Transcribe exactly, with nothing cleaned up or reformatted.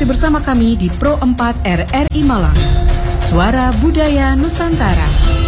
masih bersama kami di Pro empat R R I Malang. Suara Budaya Nusantara.